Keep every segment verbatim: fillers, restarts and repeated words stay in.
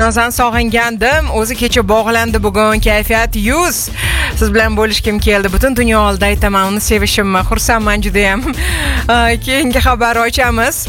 Xushnozan sog'ingandim. O'zi kecha bog'landi bugun. Kayfiyat yuz. Siz bilan bo'lishkim keldi. Butun dunyo oldida aytaman, uni sevishimni. Xursandman juda ham. Keyingi xabar ochamiz.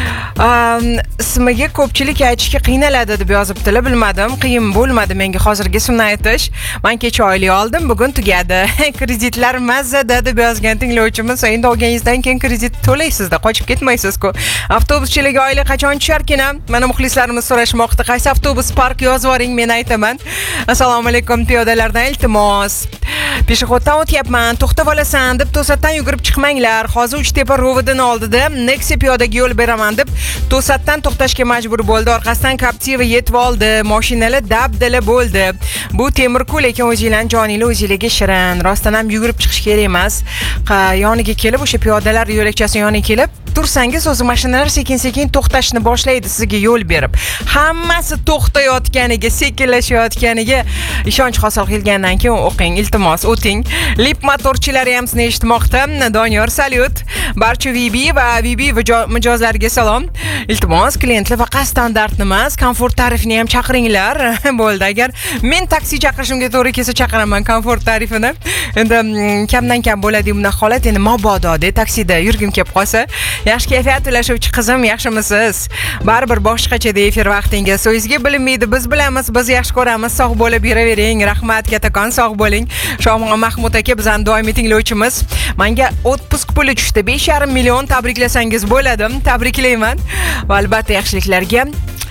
Ismiga ko'pchilik aytishga qiynaladi deb yozibdilar. Bilmadim, qiyin bo'lmadi menga hozirgi ismini aytish. Men kecha oylik oldim, bugun tugadi. Kreditlar mazzada deb yozgan tinglovchimiz. Endi olganingizdan keyin kredit to'laysiz-da, qochib ketmaysiz-ku. Avtobuschilik oylik qachon tusharkina? Mana muxlislarimiz so'rashmoqda. Qaysi avtobus park yozib yuboring, men aytaman. Assalomu alaykum, piyodalardan iltimos. Peshxoddan o'tyapman, to'xtab olasan deb to'satdan yugurib chiqmanglar. Hozir Uchtepa rovidining oldida Nexia piyodaga yo'l beraman deb to'satdan to'xtashga majbur bo'ldi. Orqasidan Captiva yetib oldi. Mashinalar dabdala bo'ldi. Bu Temirku, lekin o'zingizlar joninglar o'zingizlarga shirin. Rostdan ham yugurib chiqish kerak emas. Yoniga kelib, o'sha piyodalar yo'lakchasi yoniga kelib tursangiz, o'zi mashinalar sekin-sekin to'xtashni boshlaydi sizga yo'l berib. Hammasi to'xtayotganiga, sekinlashayotganiga ishonch hosil qilgandan keyin o'qing, iltimos, o'ting. Lip motorchilari ham sizni eshitmoqda. Doniyor, salyut. Barcha V B va V B mijozlariga salom. Iltimos, klientlar faqat standartni emas, komfort tarifini ham chaqiringlar. Bo'ldi, agar men taksi chaqirishimga to'g'ri kelsa chaqiraman komfort tarifini. Endi kamdan kam bo'ladi bunday holat. Endi mabodo de taksida yurgim kelib qolsa, yaxshi kayfiyat ulashuvchi qizim, yaxshimisiz? Baribir boshqacha de efir vaqtingiz. O'zingizga bilinmaydi, biz bilamiz, biz yaxshi ko'ramiz. Sog' bo'lib yuravering. Rahmat, katakon, sog' bo'ling. Shomuxon Mahmud aka bizning doimiy tinglovchimiz. Menga otpusк puli tushdi. besh yarim million tabriklasangiz bo'ladi. Tabriklayman. Va albatta yaxshiliklarga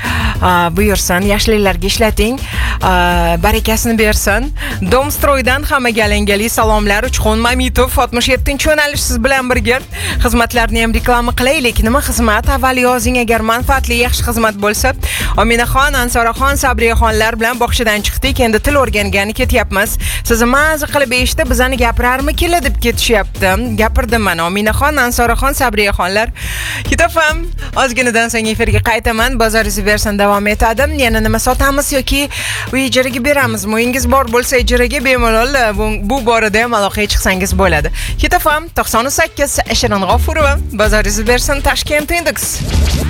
buyursin, yaxshiliklarga ishlating, barakasini bersin. Domstroydan hammaga alangali salomlar. Uchqun Mamitov, oltmish yettinchi yo'nalish siz bilan birga. Xizmatlarni ham reklama qilaylik. Nima xizmat? Avval yozing, agar manfaatli, yaxshi xizmat bo'lsa. Ominaxon, Ansoraxon, Sabriyaxonlar bilan bog'chadan chiqdik. Endi til o'rgangani ketyapmiz. Sizni maza qilib eshitib, bizani gapirarmi keladi deb ketishyapti. Gapirdim mana. Ominaxon, Ansoraxon, Sabriyaxonlar. Kitofam, ozginadan so'ng efirga qaytaman. Bozoringiz bersin, davom etadi. Yana nima sotamiz yoki uy ijaraga beramizmi? Uyingiz bor bo'lsa ijaraga bemalol bu borada ham aloqaga chiqsangiz bo'ladi. Kitofam to'qson sakkiz Shirin G'ofurova, bozoringiz bersin, Tashkent Index.